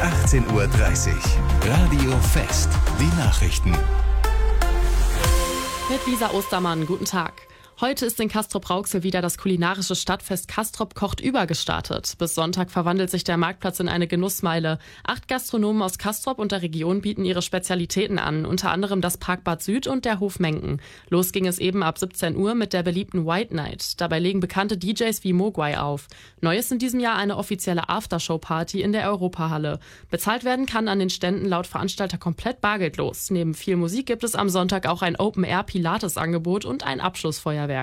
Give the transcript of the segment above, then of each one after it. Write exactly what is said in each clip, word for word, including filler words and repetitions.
achtzehn Uhr dreißig. Radio Fest. Die Nachrichten. Mit Lisa Ostermann, guten Tag. Heute ist in Castrop-Rauxel wieder das kulinarische Stadtfest Castrop kocht über gestartet. Bis Sonntag verwandelt sich der Marktplatz in eine Genussmeile. Acht Gastronomen aus Castrop und der Region bieten ihre Spezialitäten an, unter anderem das Parkbad Süd und der Hof Menken. Los ging es eben ab siebzehn Uhr mit der beliebten White Night. Dabei legen bekannte D Js wie Mogwai auf. Neu ist in diesem Jahr eine offizielle Aftershow-Party in der Europahalle. Bezahlt werden kann an den Ständen laut Veranstalter komplett bargeldlos. Neben viel Musik gibt es am Sonntag auch ein Open-Air-Pilates-Angebot und ein Abschlussfeuerwerk.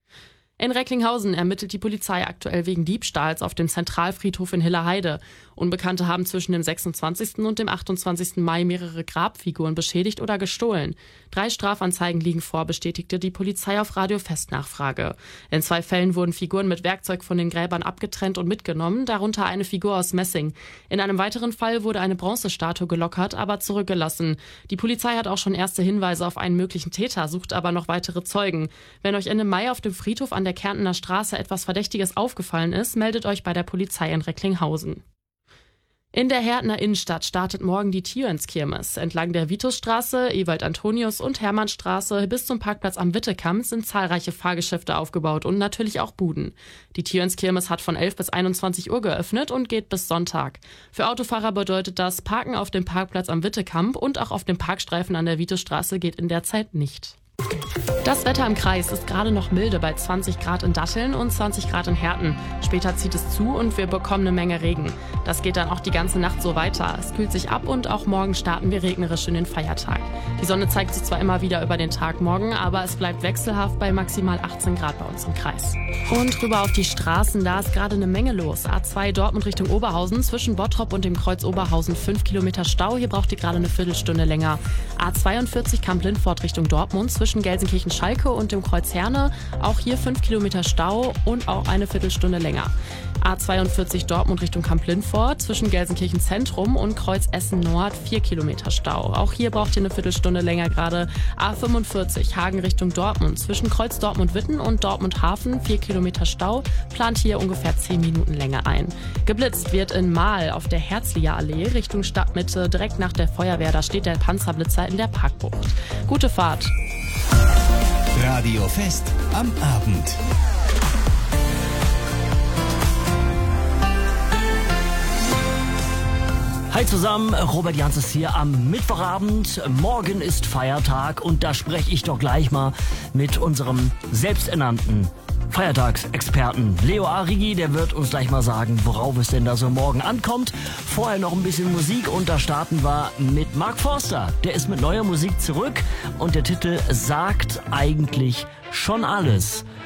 In Recklinghausen ermittelt die Polizei aktuell wegen Diebstahls auf dem Zentralfriedhof in Hillerheide. Unbekannte haben zwischen dem sechsundzwanzigsten und dem achtundzwanzigsten Mai mehrere Grabfiguren beschädigt oder gestohlen. Drei Strafanzeigen liegen vor, bestätigte die Polizei auf Radio Fest Nachfrage. In zwei Fällen wurden Figuren mit Werkzeug von den Gräbern abgetrennt und mitgenommen, darunter eine Figur aus Messing. In einem weiteren Fall wurde eine Bronzestatue gelockert, aber zurückgelassen. Die Polizei hat auch schon erste Hinweise auf einen möglichen Täter, sucht aber noch weitere Zeugen. Wenn euch Ende Mai auf dem Friedhof an der Kärntener Straße etwas Verdächtiges aufgefallen ist, meldet euch bei der Polizei in Recklinghausen. In der Hertener Innenstadt startet morgen die Tierens-Kirmes. Entlang der Vitusstraße, Ewald-Antonius- und Hermannstraße bis zum Parkplatz am Wittekamp sind zahlreiche Fahrgeschäfte aufgebaut und natürlich auch Buden. Die Tierens-Kirmes hat von elf bis einundzwanzig Uhr geöffnet und geht bis Sonntag. Für Autofahrer bedeutet das, Parken auf dem Parkplatz am Wittekamp und auch auf dem Parkstreifen an der Vitusstraße geht in der Zeit nicht. Das Wetter im Kreis ist gerade noch milde bei zwanzig Grad in Datteln und zwanzig Grad in Herten. Später zieht es zu und wir bekommen eine Menge Regen. Das geht dann auch die ganze Nacht so weiter. Es kühlt sich ab und auch morgen starten wir regnerisch in den Feiertag. Die Sonne zeigt sich zwar immer wieder über den Tag morgen, aber es bleibt wechselhaft bei maximal achtzehn Grad bei uns im Kreis. Und rüber auf die Straßen, da ist gerade eine Menge los. A zwei Dortmund Richtung Oberhausen, zwischen Bottrop und dem Kreuz Oberhausen fünf Kilometer Stau. Hier braucht ihr gerade eine Viertelstunde länger. A zweiundvierzig Kamp-Lindfort Richtung Dortmund, zwischen Gelsenkirchen-Schalke und dem Kreuz Herne. Auch hier fünf Kilometer Stau und auch eine Viertelstunde länger. A zweiundvierzig Dortmund Richtung Kamp-Lindfort, zwischen Gelsenkirchen Zentrum und Kreuz Essen Nord vier Kilometer Stau. Auch hier braucht ihr eine Viertelstunde länger gerade. A fünfundvierzig Hagen Richtung Dortmund, zwischen Kreuz Dortmund-Witten und Dortmund Hafen vier Kilometer Stau, plant hier ungefähr zehn Minuten länger ein. Geblitzt wird in Mahl auf der Herzliya Allee Richtung Stadtmitte, direkt nach der Feuerwehr. Da steht der Panzerblitzer in der Parkbucht. Gute Fahrt. Radio Fest am Abend. Hi zusammen, Robert Jans ist hier am Mittwochabend. Morgen ist Feiertag und da spreche ich doch gleich mal mit unserem selbsternannten Feiertagsexperten Leo Arrighi. Der wird uns gleich mal sagen, worauf es denn da so morgen ankommt. Vorher noch ein bisschen Musik und da starten wir mit Mark Forster. Der ist mit neuer Musik zurück und der Titel sagt eigentlich schon alles.